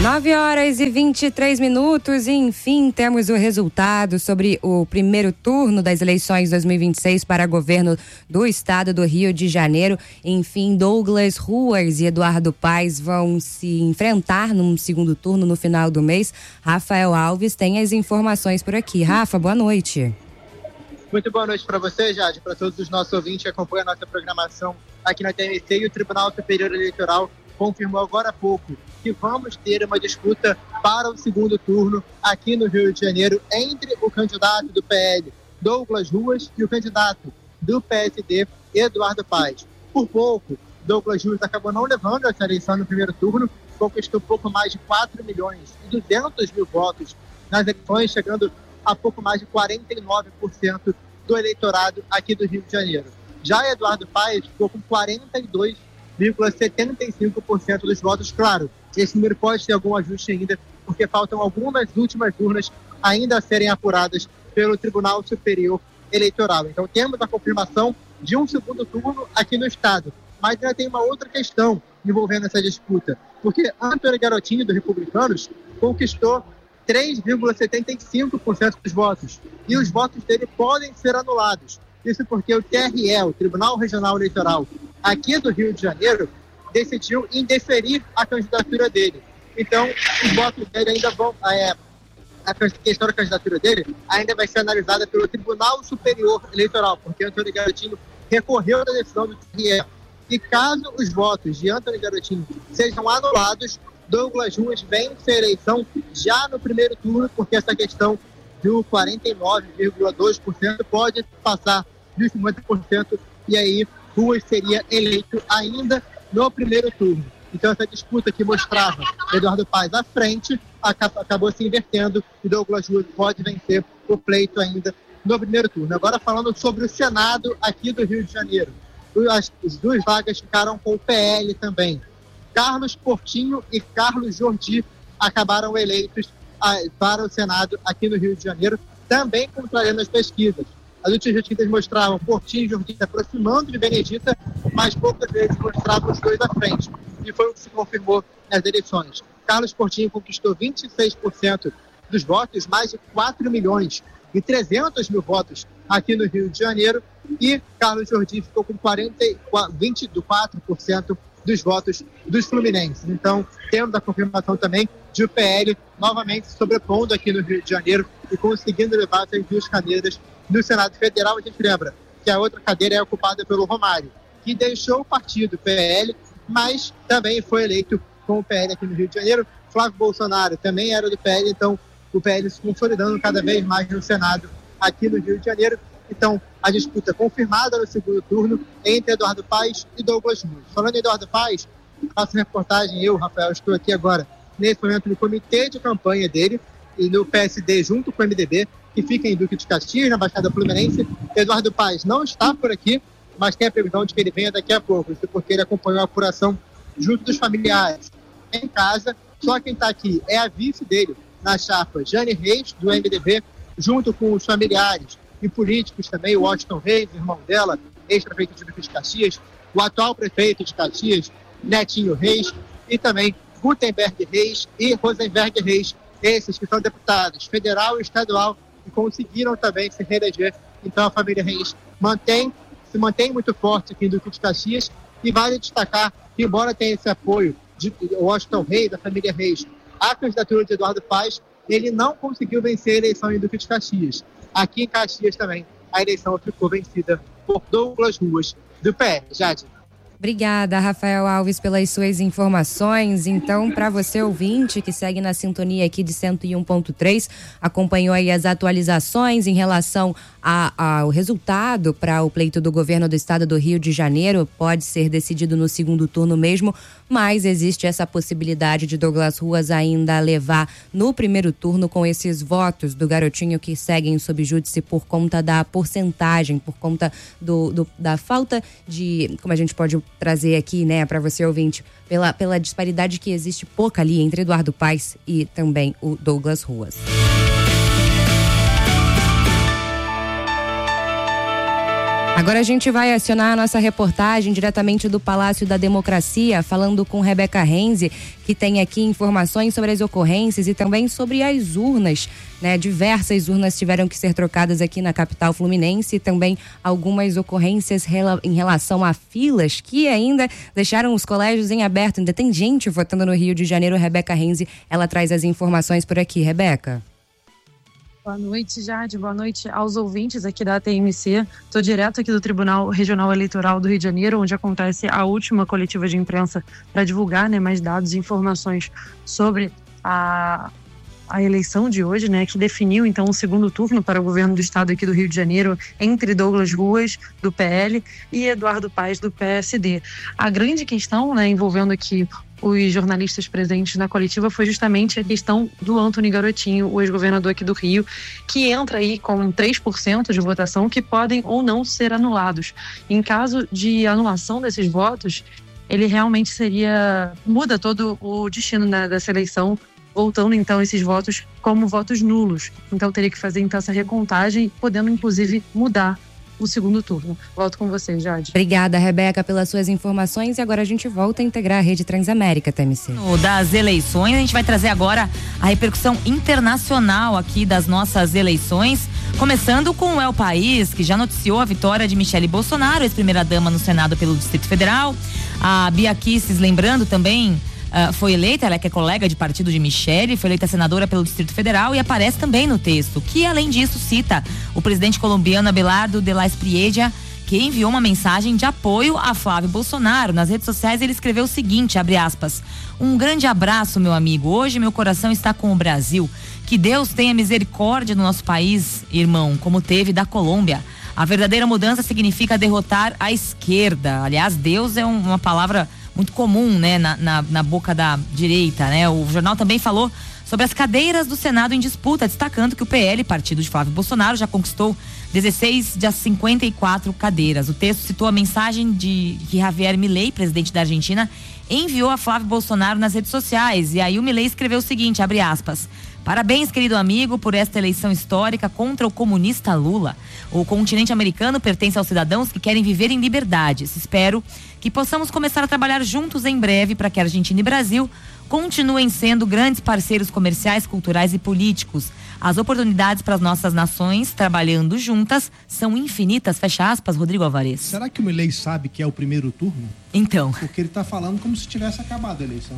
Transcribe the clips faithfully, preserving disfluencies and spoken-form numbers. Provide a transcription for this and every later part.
nove horas e vinte e três minutos e, enfim, temos o resultado sobre o primeiro turno das eleições dois mil e vinte e seis para governo do estado do Rio de Janeiro. Enfim, Douglas Ruas e Eduardo Paes vão se enfrentar num segundo turno no final do mês. Rafael Alves tem as informações por aqui. Rafa, boa noite. Muito boa noite para você, Jade, para todos os nossos ouvintes que acompanham a nossa programação aqui na T M C. E o Tribunal Superior Eleitoral confirmou agora há pouco que vamos ter uma disputa para o segundo turno aqui no Rio de Janeiro entre o candidato do P L, Douglas Ruas, e o candidato do P S D, Eduardo Paes. Por pouco, Douglas Ruas acabou não levando essa eleição no primeiro turno, conquistou pouco mais de quatro milhões e duzentos mil votos nas eleições, chegando a pouco mais de quarenta e nove por cento do eleitorado aqui do Rio de Janeiro. Já Eduardo Paes ficou com quarenta e dois vírgula setenta e cinco por cento dos votos. Claro, esse número pode ter algum ajuste ainda, porque faltam algumas últimas urnas ainda a serem apuradas pelo Tribunal Superior Eleitoral. Então temos a confirmação de um segundo turno aqui no estado. Mas ainda tem uma outra questão envolvendo essa disputa, porque Antônio Garotinho, do Republicanos, conquistou três vírgula setenta e cinco por cento dos votos, e os votos dele podem ser anulados. Isso porque o T R E, o Tribunal Regional Eleitoral, aqui do Rio de Janeiro, decidiu indeferir a candidatura dele. Então, os votos dele ainda vão... É, a questão da candidatura dele ainda vai ser analisada pelo Tribunal Superior Eleitoral, porque Antônio Garotinho recorreu da decisão do T R E. E caso os votos de Antônio Garotinho sejam anulados, Douglas Ruas vence a eleição já no primeiro turno, porque essa questão do quarenta e nove vírgula dois por cento pode passar de cinquenta por cento, e aí Ruas seria eleito ainda no primeiro turno. Então essa disputa que mostrava Eduardo Paes à frente acabou se invertendo e Douglas Ruas pode vencer o pleito ainda no primeiro turno. Agora falando sobre o Senado aqui do Rio de Janeiro. As, as duas vagas ficaram com o P L também. Carlos Portinho e Carlos Jordi acabaram eleitos a, para o Senado aqui no Rio de Janeiro, também contrariando as pesquisas. As últimas pesquisas mostravam Portinho e Jordi se aproximando de Benedita, mas poucas vezes mostravam os dois à frente. E foi o que se confirmou nas eleições. Carlos Portinho conquistou vinte e seis por cento dos votos, mais de quatro milhões e trezentos mil votos aqui no Rio de Janeiro, e Carlos Jordi ficou com vinte e quatro por cento dos votos dos fluminenses. Então, temos a confirmação também de o P L novamente sobrepondo aqui no Rio de Janeiro e conseguindo levar essas duas cadeiras no Senado Federal. A gente lembra que a outra cadeira é ocupada pelo Romário, que deixou o partido P L, mas também foi eleito com o P L aqui no Rio de Janeiro. Flávio Bolsonaro também era do P L, então o P L se consolidando cada vez mais no Senado aqui no Rio de Janeiro. Então, a disputa confirmada no segundo turno entre Eduardo Paes e Douglas Ruas. Falando em Eduardo Paes, faço reportagem, eu, Rafael, estou aqui agora, nesse momento, no comitê de campanha dele e no P S D, junto com o M D B, que fica em Duque de Caxias, na Baixada Fluminense. Eduardo Paes não está por aqui, mas tem a previsão de que ele venha daqui a pouco, isso porque ele acompanhou a apuração junto dos familiares em casa. Só quem está aqui é a vice dele na chapa, Jane Reis, do M D B, junto com os familiares e políticos também, o Washington Reis, irmão dela, ex-prefeito de Duque de Caxias, o atual prefeito de Caxias, Netinho Reis, e também Gutenberg Reis e Rosenberg Reis, esses que são deputados federal e estadual e conseguiram também se reeleger. Então a família Reis mantém, se mantém muito forte aqui em Duque de Caxias, e vale destacar que, embora tenha esse apoio de Washington Reis, da família Reis, a candidatura de Eduardo Paes, ele não conseguiu vencer a eleição em Duque de Caxias. Aqui em Caxias também, a eleição ficou vencida por Douglas Ruas, do P L. Jade. Obrigada, Rafael Alves, pelas suas informações. Então, para você ouvinte que segue na sintonia aqui de cento e um ponto três, acompanhou aí as atualizações em relação a, ao resultado para o pleito do governo do estado do Rio de Janeiro. Pode ser decidido no segundo turno mesmo, mas existe essa possibilidade de Douglas Ruas ainda levar no primeiro turno com esses votos do garotinho que seguem sob júdice por conta da porcentagem, por conta do, do, da falta de, como a gente pode trazer aqui, né, para você ouvinte, pela, pela disparidade que existe pouca ali entre Eduardo Paes e também o Douglas Ruas. Agora a gente vai acionar a nossa reportagem diretamente do Palácio da Democracia, falando com Rebeca Renzi, que tem aqui informações sobre as ocorrências e também sobre as urnas, né? Diversas urnas tiveram que ser trocadas aqui na capital fluminense e também algumas ocorrências em relação a filas que ainda deixaram os colégios em aberto. Ainda tem gente votando no Rio de Janeiro. Rebeca Renzi, ela traz as informações por aqui. Rebeca. Boa noite, Jade. Boa noite aos ouvintes aqui da T M C. Estou direto aqui do Tribunal Regional Eleitoral do Rio de Janeiro, onde acontece a última coletiva de imprensa para divulgar, né, mais dados e informações sobre a, a eleição de hoje, né, que definiu então o segundo turno para o governo do estado aqui do Rio de Janeiro entre Douglas Ruas, do P L, e Eduardo Paes, do P S D. A grande questão, né, envolvendo aqui os jornalistas presentes na coletiva foi justamente a questão do Antony Garotinho, o ex-governador aqui do Rio, que entra aí com três por cento de votação que podem ou não ser anulados. Em caso de anulação desses votos, ele realmente seria, muda todo o destino, né, dessa eleição, voltando então esses votos como votos nulos. Então teria que fazer então essa recontagem, podendo inclusive mudar o segundo turno. Volto com você, Jade. Obrigada, Rebeca, pelas suas informações. E agora a gente volta a integrar a Rede Transamérica, T M C. Das eleições, a gente vai trazer agora a repercussão internacional aqui das nossas eleições, começando com o El País, que já noticiou a vitória de Michele Bolsonaro, ex-primeira-dama no Senado pelo Distrito Federal. A Bia Kicis, lembrando também, Uh, foi eleita, ela que é colega de partido de Michele, foi eleita senadora pelo Distrito Federal e aparece também no texto, que além disso cita o presidente colombiano Abelardo de la Espriella, que enviou uma mensagem de apoio a Flávio Bolsonaro. Nas redes sociais ele escreveu o seguinte, abre aspas: um grande abraço, meu amigo, hoje meu coração está com o Brasil, que Deus tenha misericórdia do nosso país, irmão, como teve da Colômbia. A verdadeira mudança significa derrotar a esquerda. Aliás, Deus é um, uma palavra muito comum, né, na, na, na boca da direita, né? O jornal também falou sobre as cadeiras do Senado em disputa, destacando que o P L, partido de Flávio Bolsonaro, já conquistou dezesseis das cinquenta e quatro cadeiras. O texto citou a mensagem de que Javier Milei, presidente da Argentina, enviou a Flávio Bolsonaro nas redes sociais. E aí o Milei escreveu o seguinte, abre aspas: parabéns, querido amigo, por esta eleição histórica contra o comunista Lula. O continente americano pertence aos cidadãos que querem viver em liberdades. Espero que possamos começar a trabalhar juntos em breve para que a Argentina e Brasil continuem sendo grandes parceiros comerciais, culturais e políticos. As oportunidades para as nossas nações, trabalhando juntas, são infinitas. Fecha aspas, Rodrigo Alvarez. Será que o Milei sabe que é o primeiro turno? Então. Porque ele está falando como se tivesse acabado a eleição.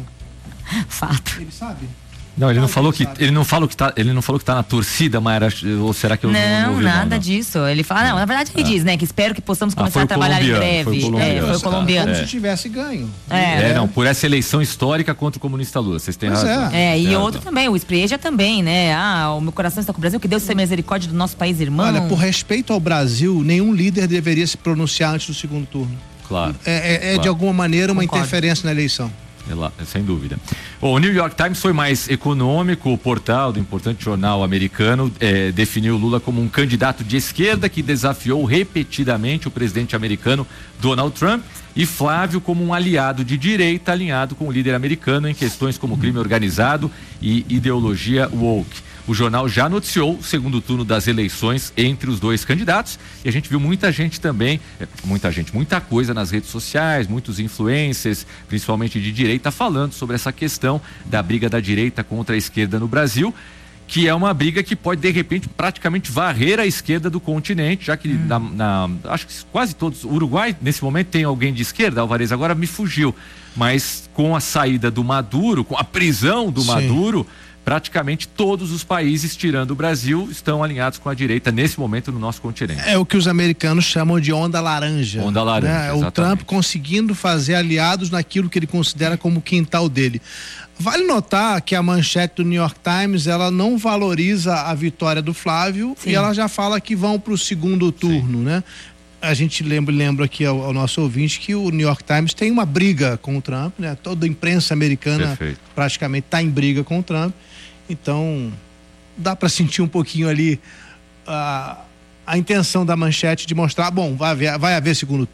Fato. Ele sabe? Não, ele não falou que ele não falou que tá, ele não falou que tá na torcida, Mayra, ou será que eu não, não ouvi, nada não, não. disso. Ele fala, não, na verdade ele ah. diz, né, que espero que possamos começar ah, a trabalhar em breve. Foi o colombiano. É, foi o colombiano. Como é. se tivesse ganho. É. é, não, por essa eleição histórica contra o comunista Lula, vocês têm pois razão. É, é e é, outro não. também, o Espriella também, né? Ah, o meu coração está com o Brasil, que Deus tenha misericórdia do nosso país, irmão. Olha, por respeito ao Brasil, nenhum líder deveria se pronunciar antes do segundo turno. Claro. É, é, é claro. de alguma maneira uma Concordo. interferência na eleição. Sem dúvida. Bom, o New York Times foi mais econômico. O portal do importante jornal americano eh, definiu Lula como um candidato de esquerda que desafiou repetidamente o presidente americano Donald Trump, e Flávio como um aliado de direita alinhado com o líder americano em questões como crime organizado e ideologia woke. O jornal já noticiou o segundo turno das eleições entre os dois candidatos e a gente viu muita gente também, muita gente, muita coisa nas redes sociais, muitos influencers, principalmente de direita, falando sobre essa questão da briga da direita contra a esquerda no Brasil, que é uma briga que pode, de repente, praticamente varrer a esquerda do continente, já que hum. na, na, acho que quase todos, o Uruguai, nesse momento, tem alguém de esquerda, Alvarez, agora me fugiu, mas com a saída do Maduro, com a prisão do Sim. Maduro, praticamente todos os países, tirando o Brasil, estão alinhados com a direita nesse momento no nosso continente. É o que os americanos chamam de onda laranja. Onda laranja, né? O Trump conseguindo fazer aliados naquilo que ele considera como o quintal dele. Vale notar que a manchete do New York Times, ela não valoriza a vitória do Flávio. Sim. E ela já fala que vão para o segundo turno, Sim. né? A gente lembra, lembra aqui ao, ao nosso ouvinte que o New York Times tem uma briga com o Trump, né? Toda a imprensa americana Perfeito. praticamente está em briga com o Trump. Então, dá para sentir um pouquinho ali a, a intenção da manchete de mostrar, bom, vai haver, vai haver segundo turno.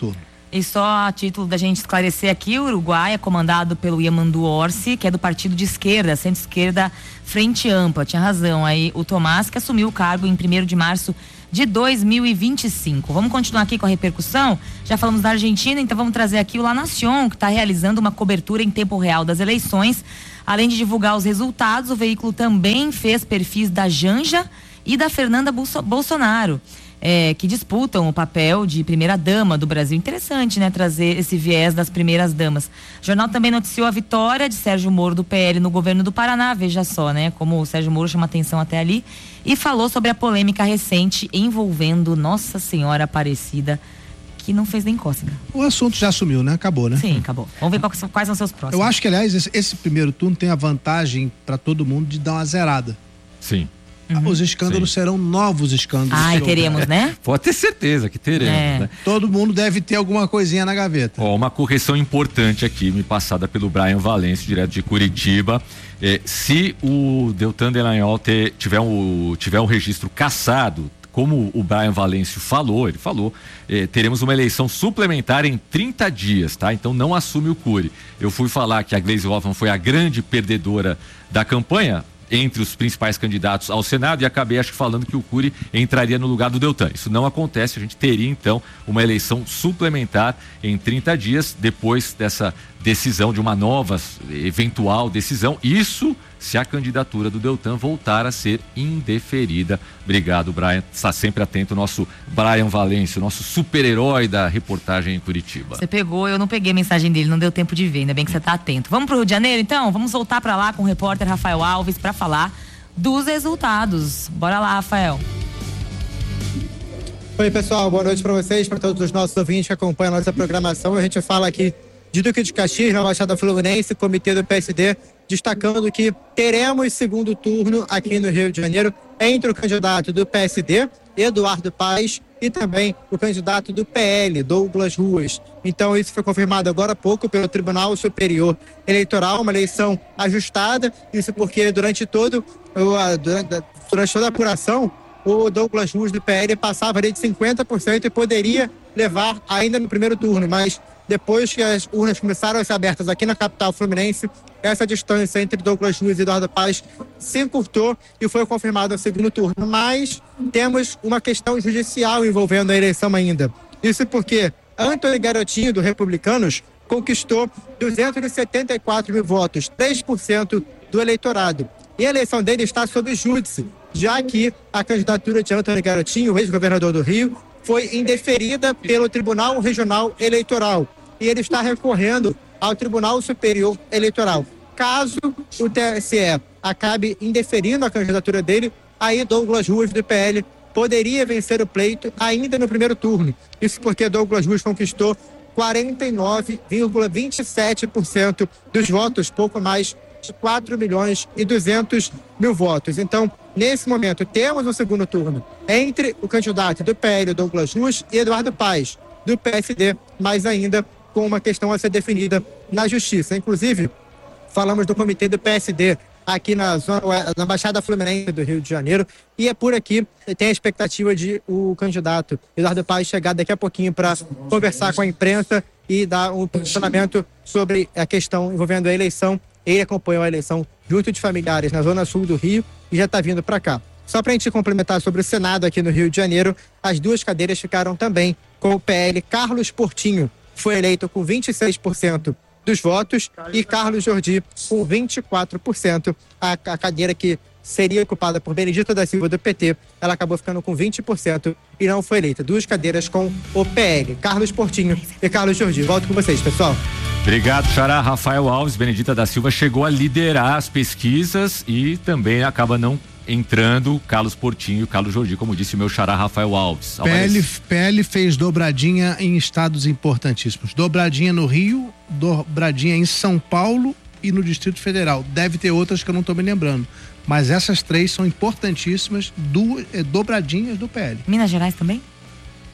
E só a título da gente esclarecer aqui, o Uruguai é comandado pelo Yamandu Orsi, que é do partido de esquerda, centro-esquerda Frente Ampla. Tinha razão aí o Tomás, que assumiu o cargo em primeiro de março de dois mil e vinte e cinco. Vamos continuar aqui com a repercussão. Já falamos da Argentina, então vamos trazer aqui o La Nación, que está realizando uma cobertura em tempo real das eleições. Além de divulgar os resultados, o veículo também fez perfis da Janja e da Fernanda Bolsonaro, é, que disputam o papel de primeira-dama do Brasil. Interessante, né, trazer esse viés das primeiras-damas. O jornal também noticiou a vitória de Sérgio Moro do P L no governo do Paraná, veja só, né, como o Sérgio Moro chama atenção até ali, e falou sobre a polêmica recente envolvendo Nossa Senhora Aparecida, que não fez nem cócega. O assunto já sumiu, né? Acabou, né? Sim, acabou. Vamos ver quais, quais são seus próximos. Eu acho que, aliás, esse, esse primeiro turno tem a vantagem para todo mundo de dar uma zerada. Sim. Uhum. Os escândalos Sim. serão novos escândalos. Ai, teremos, né? Pode ter certeza que teremos, é. né? Todo mundo deve ter alguma coisinha na gaveta. Ó, uma correção importante aqui, me passada pelo Brian Valêncio, direto de Curitiba. É, se o Deltan Dallagnol ter, tiver, um, tiver um registro cassado, como o Brian Valêncio falou, ele falou, eh, teremos uma eleição suplementar em trinta dias, tá? Então não assume o Cury. Eu fui falar que a Gleisi Hoffmann foi a grande perdedora da campanha entre os principais candidatos ao Senado e acabei, acho que, falando que o Cury entraria no lugar do Deltan. Isso não acontece, a gente teria, então, uma eleição suplementar em trinta dias, depois dessa decisão, de uma nova eventual decisão. Isso se a candidatura do Deltan voltar a ser indeferida. Obrigado, Brian. Está sempre atento, o nosso Brian Valêncio, nosso super-herói da reportagem em Curitiba. Você pegou, eu não peguei a mensagem dele, não deu tempo de ver, ainda bem que você está atento. Vamos para o Rio de Janeiro, então? Vamos voltar para lá com o repórter Rafael Alves para falar dos resultados. Bora lá, Rafael. Oi, pessoal, boa noite para vocês, para todos os nossos ouvintes que acompanham a nossa programação. A gente fala aqui de Duque de Caxias, na Baixada Fluminense, comitê do P S D, destacando que teremos segundo turno aqui no Rio de Janeiro entre o candidato do P S D, Eduardo Paes, e também o candidato do P L, Douglas Ruas. Então isso foi confirmado agora há pouco pelo Tribunal Superior Eleitoral, uma eleição ajustada, isso porque durante todo durante, durante toda a apuração o Douglas Ruas do P L passava ali de cinquenta por cento e poderia levar ainda no primeiro turno, mas depois que as urnas começaram a ser abertas aqui na capital fluminense, essa distância entre Douglas Ruas e Eduardo Paes se encurtou e foi confirmado o segundo turno. Mas temos uma questão judicial envolvendo a eleição ainda. Isso porque Antony Garotinho, do Republicanos, conquistou duzentos e setenta e quatro mil votos, três por cento do eleitorado. E a eleição dele está sob júdice, já que a candidatura de Antony Garotinho, o ex-governador do Rio, foi indeferida pelo Tribunal Regional Eleitoral. E ele está recorrendo ao Tribunal Superior Eleitoral. Caso o T S E acabe indeferindo a candidatura dele, aí Douglas Ruas, do P L, poderia vencer o pleito ainda no primeiro turno. Isso porque Douglas Ruas conquistou quarenta e nove vírgula vinte e sete por cento dos votos, pouco mais de quatro milhões e duzentos mil votos. Então, nesse momento, temos um segundo turno entre o candidato do P L, Douglas Ruas, e Eduardo Paes, do P S D, mas ainda com uma questão a ser definida na Justiça. Inclusive, falamos do comitê do P S D aqui na, zona, na Baixada Fluminense do Rio de Janeiro, e é por aqui tem a expectativa de o candidato Eduardo Paes chegar daqui a pouquinho para conversar com a imprensa e dar um posicionamento sobre a questão envolvendo a eleição. Ele acompanhou a eleição junto de familiares na Zona Sul do Rio e já está vindo para cá. Só para a gente complementar sobre o Senado aqui no Rio de Janeiro, as duas cadeiras ficaram também com o P L. Carlos Portinho foi eleito com vinte e seis por cento dos votos e Carlos Jordi com vinte e quatro por cento. A, a cadeira que seria ocupada por Benedita da Silva do P T, ela acabou ficando com vinte por cento e não foi eleita. Duas cadeiras com o P L, Carlos Portinho e Carlos Jordi. Volto com vocês, pessoal. Obrigado, Xará. Rafael Alves, Benedita da Silva chegou a liderar as pesquisas e também acaba não entrando Carlos Portinho e Carlos Jordi, como disse o meu xará Rafael Alves. P L, P L fez dobradinha em estados importantíssimos. Dobradinha no Rio, dobradinha em São Paulo e no Distrito Federal. Deve ter outras que eu não estou me lembrando. Mas essas três são importantíssimas, duas, dobradinhas do P L. Minas Gerais também?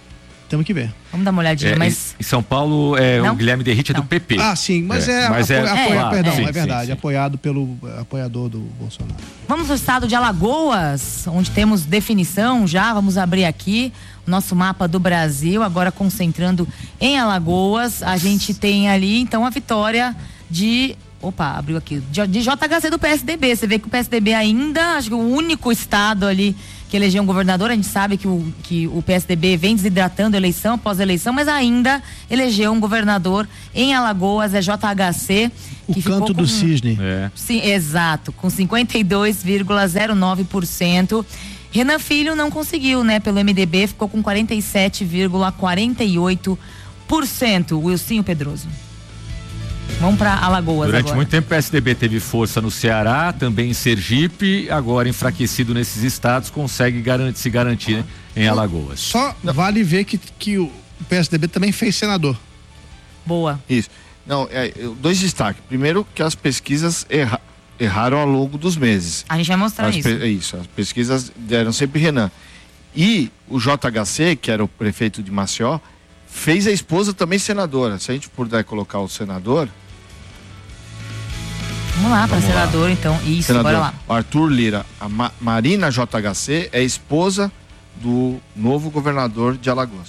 Temos que ver. Vamos dar uma olhadinha, é, mas... Em São Paulo, é, o Guilherme Derrite é do P P. Ah, sim, mas é, é, mas apo, é, apoia, é, perdão, sim, é verdade, sim, sim. apoiado pelo apoiador do Bolsonaro. Vamos no estado de Alagoas, onde temos definição já, vamos abrir aqui o nosso mapa do Brasil, agora concentrando em Alagoas, a gente tem ali, então, a vitória de... Opa, abriu aqui, de, de J H C do P S D B, você vê que o P S D B ainda, acho que o único estado ali que elegeu um governador, a gente sabe que o, que o P S D B vem desidratando eleição após eleição, mas ainda elegeu um governador em Alagoas, é J H C. O que canto ficou do com, cisne. É. Sim, exato, com cinquenta e dois vírgula zero nove por cento. Renan Filho não conseguiu, né, pelo M D B, ficou com quarenta e sete vírgula quarenta e oito por cento. Wilsinho Pedroso. Vamos para Alagoas Durante agora. muito tempo o P S D B teve força no Ceará, também em Sergipe, agora enfraquecido nesses estados, consegue garantir, se garantir em Alagoas. Só Não. vale ver que, que o P S D B também fez senador. Boa. Isso. Não, é, dois destaques. Primeiro, que as pesquisas erra, erraram ao longo dos meses. A gente vai mostrar as isso. Pe, isso, as pesquisas deram sempre Renan. E o J H C, que era o prefeito de Maceió, fez a esposa também senadora. Se a gente puder colocar o senador... Vamos lá, para senador, lá. Então. Isso, senador, bora lá. Arthur Lira, a Ma Marina J H C é esposa do novo governador de Alagoas.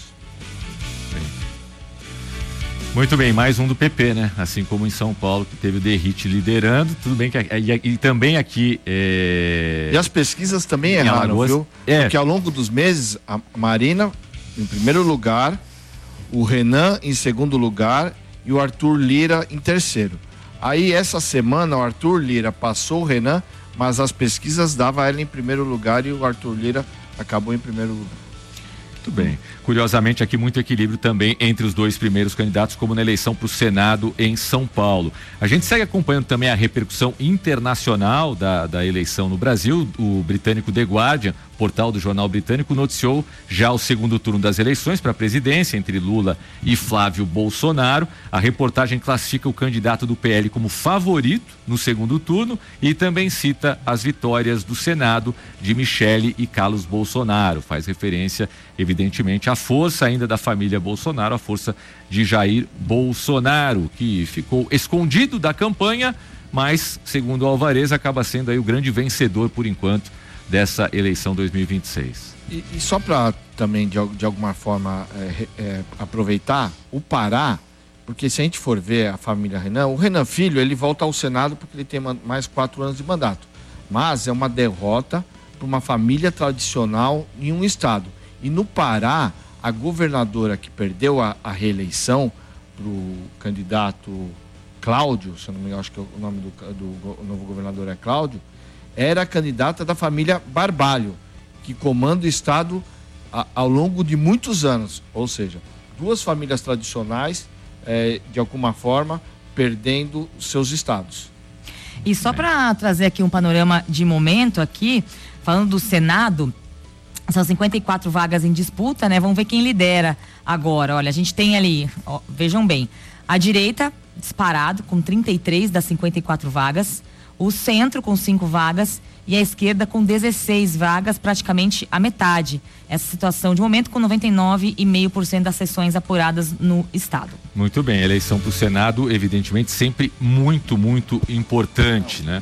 Muito bem, mais um do P P, né? Assim como em São Paulo, que teve o Derrite liderando. Tudo bem que e, e também aqui... É... E as pesquisas também erraram, Alagoas, viu? É. Porque ao longo dos meses, a Marina em primeiro lugar, o Renan em segundo lugar e o Arthur Lira em terceiro. Aí essa semana o Arthur Lira passou o Renan, mas as pesquisas davam ela em primeiro lugar e o Arthur Lira acabou em primeiro lugar. Muito bem. Curiosamente, aqui muito equilíbrio também entre os dois primeiros candidatos, como na eleição para o Senado em São Paulo. A gente segue acompanhando também a repercussão internacional da, da eleição no Brasil. O britânico The Guardian, portal do jornal britânico, noticiou já o segundo turno das eleições para a presidência entre Lula e Flávio Bolsonaro. A reportagem classifica o candidato do P L como favorito no segundo turno e também cita as vitórias do Senado de Michele e Carlos Bolsonaro. Faz referência, evidentemente, à força ainda da família Bolsonaro, a força de Jair Bolsonaro, que ficou escondido da campanha, mas, segundo o Alvarez, acaba sendo aí o grande vencedor, por enquanto, dessa eleição dois mil e vinte e seis. E, e só para também, de, de alguma forma, é, é, aproveitar, o Pará, porque se a gente for ver a família Renan, o Renan Filho, ele volta ao Senado porque ele tem mais quatro anos de mandato. Mas é uma derrota para uma família tradicional em um estado. E no Pará, a governadora que perdeu a, a reeleição para o candidato Cláudio, se eu não me engano, acho que o nome do, do novo governador é Cláudio, era a candidata da família Barbalho, que comanda o estado a, ao longo de muitos anos. Ou seja, duas famílias tradicionais, é, de alguma forma, perdendo seus estados. E só para trazer aqui um panorama de momento aqui, falando do Senado, são cinquenta e quatro vagas em disputa, né? Vamos ver quem lidera agora. Olha, a gente tem ali, ó, vejam bem, a direita disparado com trinta e três das cinquenta e quatro vagas, o centro com cinco vagas e a esquerda com dezesseis vagas, praticamente a metade. Essa situação de momento com noventa e nove vírgula cinco por cento das sessões apuradas no estado. Muito bem, a eleição para o Senado, evidentemente, sempre muito, muito importante, né?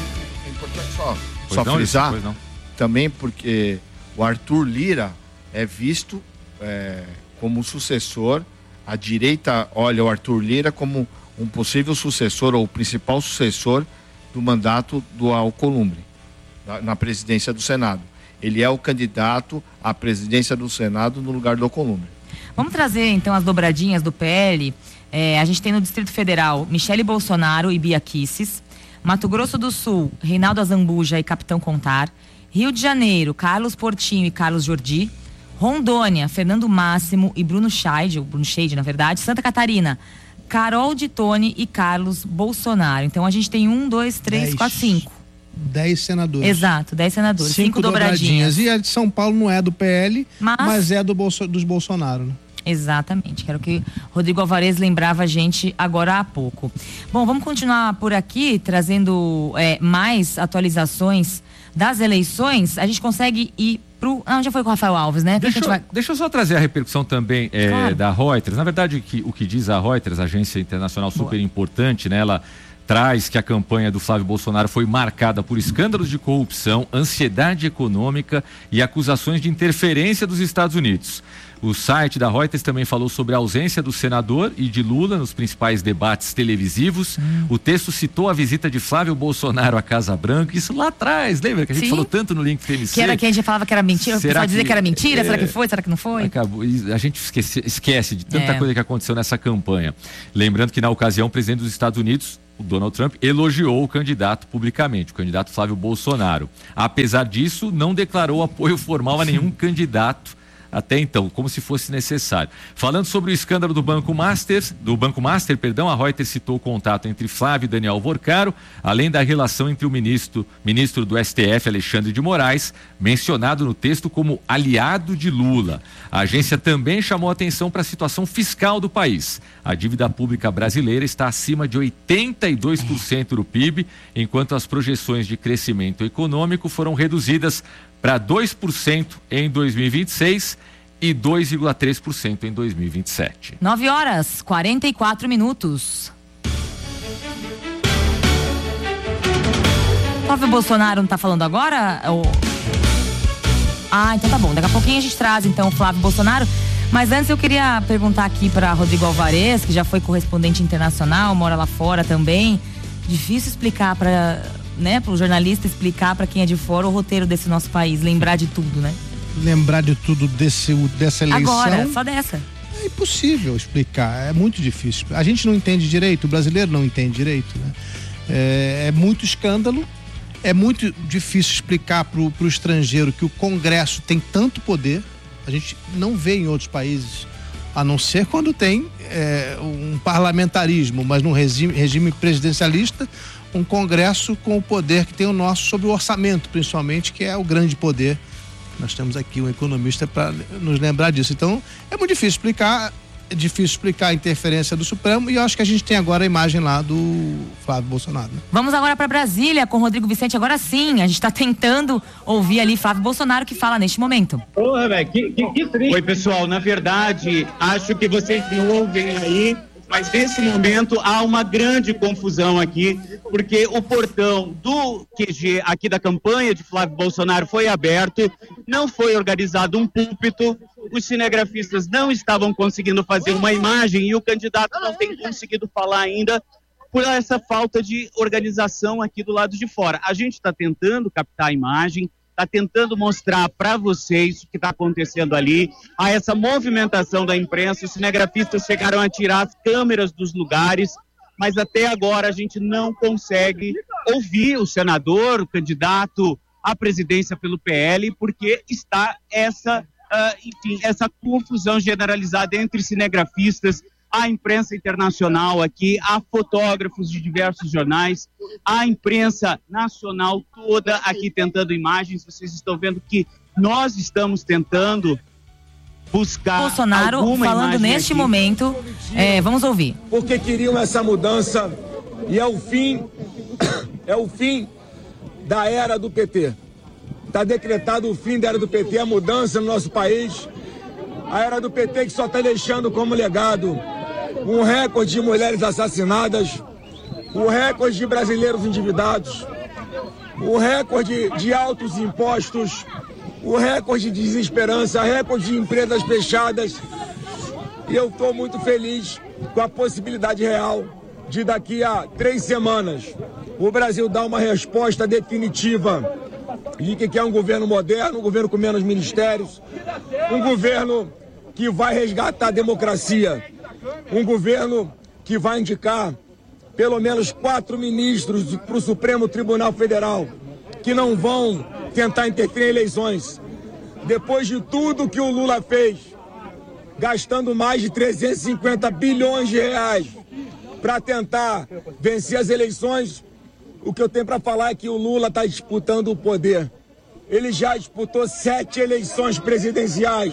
É importante só, só não, frisar, isso, também porque o Arthur Lira é visto é, como sucessor, a direita olha o Arthur Lira como um possível sucessor ou o principal sucessor do mandato do Alcolumbre, na, na presidência do Senado. Ele é o candidato à presidência do Senado no lugar do Alcolumbre. Vamos trazer então as dobradinhas do P L. É, a gente tem no Distrito Federal Michele Bolsonaro e Bia Kicis, Mato Grosso do Sul, Reinaldo Azambuja e Capitão Contar, Rio de Janeiro, Carlos Portinho e Carlos Jordi, Rondônia, Fernando Máximo e Bruno Scheide, ou Bruno Scheide, na verdade, Santa Catarina, Carol de Tone e Carlos Bolsonaro. Então a gente tem um, dois, três, dez, quatro, cinco. Dez senadores. Exato, dez senadores. Cinco, cinco dobradinhas. dobradinhas. E a de São Paulo não é do P L, mas, mas é do Bolso, dos Bolsonaro, né? Exatamente, que era o que Rodrigo Alvarez lembrava a gente agora há pouco. Bom, vamos continuar por aqui, trazendo é, mais atualizações das eleições. A gente consegue ir pro... Ah, já foi com o Rafael Alves, né? Deixa, vai... deixa eu só trazer a repercussão também é, claro. da Reuters. Na verdade, que, o que diz a Reuters, agência internacional super Boa. importante, né? Ela traz que a campanha do Flávio Bolsonaro foi marcada por escândalos de corrupção, ansiedade econômica e acusações de interferência dos Estados Unidos. O site da Reuters também falou sobre a ausência do senador e de Lula nos principais debates televisivos. Hum. O texto citou a visita de Flávio Bolsonaro à Casa Branca, isso lá atrás, lembra que a gente Sim. falou tanto no Link T M C? Que era que a gente falava que era mentira, o pessoal dizia que era mentira, é... será que foi, será que não foi? Acabou. A gente esquece, esquece de tanta é. coisa que aconteceu nessa campanha. Lembrando que na ocasião o presidente dos Estados Unidos, o Donald Trump, elogiou o candidato publicamente, o candidato Flávio Bolsonaro. Apesar disso, não declarou apoio formal a nenhum candidato até então, como se fosse necessário. Falando sobre o escândalo do Banco Master, do Banco Master, perdão, a Reuters citou o contato entre Flávio e Daniel Vorcaro, além da relação entre o ministro, ministro do S T F, Alexandre de Moraes, mencionado no texto como aliado de Lula. A agência também chamou atenção para a situação fiscal do país. A dívida pública brasileira está acima de oitenta e dois por cento do P I B, enquanto as projeções de crescimento econômico foram reduzidas para dois por cento em dois mil e vinte e seis e dois vírgula três por cento em dois mil e vinte e sete. nove horas, quarenta e quatro minutos. Flávio Bolsonaro não está falando agora? Ou... Ah, então tá bom. Daqui a pouquinho a gente traz então o Flávio Bolsonaro. Mas antes eu queria perguntar aqui para Rodrigo Alvarez, que já foi correspondente internacional, mora lá fora também. Difícil explicar para... né, para o jornalista explicar para quem é de fora o roteiro desse nosso país, lembrar de tudo, né? Lembrar de tudo desse, dessa eleição. Agora, só dessa. É impossível explicar, é muito difícil. A gente não entende direito, o brasileiro não entende direito, né? É, é muito escândalo, é muito difícil explicar para o estrangeiro que o Congresso tem tanto poder. A gente não vê em outros países, a não ser quando tem é, um parlamentarismo, mas num regime, regime presidencialista, um Congresso com o poder que tem o nosso sobre o orçamento, principalmente, que é o grande poder. Nós temos aqui um economista para nos lembrar disso. Então, é muito difícil explicar, é difícil explicar a interferência do Supremo, e eu acho que a gente tem agora a imagem lá do Flávio Bolsonaro, né? Vamos agora para Brasília com o Rodrigo Vicente. Agora sim, a gente está tentando ouvir ali Flávio Bolsonaro, que fala neste momento. Porra, velho, que, que, que triste. Oi, pessoal, na verdade, acho que vocês me ouvem aí, mas nesse momento há uma grande confusão aqui, porque o portão do Q G aqui da campanha de Flávio Bolsonaro foi aberto, não foi organizado um púlpito, os cinegrafistas não estavam conseguindo fazer uma imagem e o candidato não tem conseguido falar ainda por essa falta de organização aqui do lado de fora. A gente está tentando captar a imagem, está tentando mostrar para vocês o que está acontecendo ali, a essa movimentação da imprensa. Os cinegrafistas chegaram a tirar as câmeras dos lugares, mas até agora a gente não consegue ouvir o senador, o candidato à presidência pelo P L, porque está essa, uh, enfim, essa confusão generalizada entre cinegrafistas, a imprensa internacional aqui, há fotógrafos de diversos jornais, a imprensa nacional toda aqui tentando imagens. Vocês estão vendo que nós estamos tentando buscar Bolsonaro falando neste aqui. momento, é, vamos ouvir. Porque queriam essa mudança e é o fim, é o fim da era do P T. Está decretado o fim da era do P T, a mudança no nosso país. A era do P T que só está deixando como legado um recorde de mulheres assassinadas, o recorde de brasileiros endividados, o recorde de altos impostos, o recorde de desesperança, recorde de empresas fechadas. E eu estou muito feliz com a possibilidade real de daqui a três semanas o Brasil dar uma resposta definitiva de que é um governo moderno, um governo com menos ministérios, um governo que vai resgatar a democracia, um governo que vai indicar pelo menos quatro ministros para o Supremo Tribunal Federal, que não vão tentar interferir em eleições. Depois de tudo que o Lula fez, gastando mais de trezentos e cinquenta bilhões de reais para tentar vencer as eleições, o que eu tenho para falar é que o Lula está disputando o poder. Ele já disputou sete eleições presidenciais.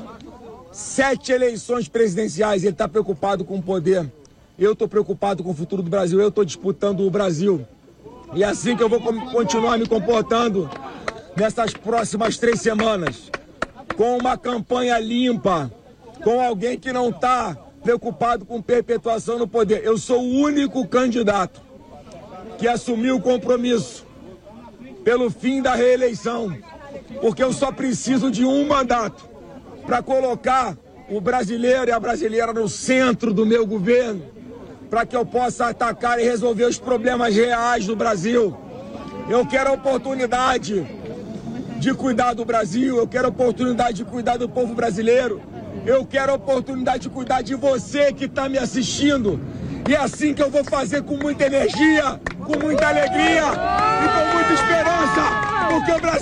Sete eleições presidenciais, ele está preocupado com o poder. Eu estou preocupado com o futuro do Brasil, eu estou disputando o Brasil. E é assim que eu vou continuar me comportando nessas próximas três semanas, com uma campanha limpa, com alguém que não está preocupado com perpetuação no poder. Eu sou o único candidato que assumiu o compromisso pelo fim da reeleição, porque eu só preciso de um mandato para colocar o brasileiro e a brasileira no centro do meu governo, para que eu possa atacar e resolver os problemas reais do Brasil. Eu quero a oportunidade de cuidar do Brasil, eu quero a oportunidade de cuidar do povo brasileiro, eu quero a oportunidade de cuidar de você que está me assistindo. E é assim que eu vou fazer, com muita energia, com muita alegria e com muita esperança, porque o Brasil